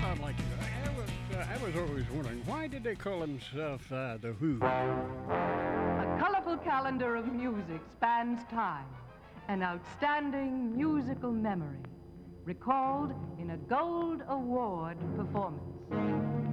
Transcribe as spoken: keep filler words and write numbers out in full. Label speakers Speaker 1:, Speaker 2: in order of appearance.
Speaker 1: sound like you. I, I was, uh, I was always wondering, why did they call themselves uh, the Who?
Speaker 2: A colorful calendar of music spans time, an outstanding musical memory, recalled in a Gold Award performance.